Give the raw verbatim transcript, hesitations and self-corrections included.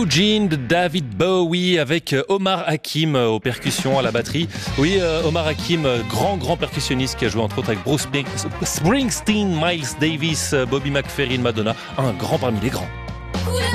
Jean de David Bowie avec Omar Hakim aux percussions, à la batterie. Oui, euh, Omar Hakim, grand grand percussionniste qui a joué entre autres avec Bruce Springsteen, Miles Davis, Bobby McFerrin, Madonna, un grand parmi les grands.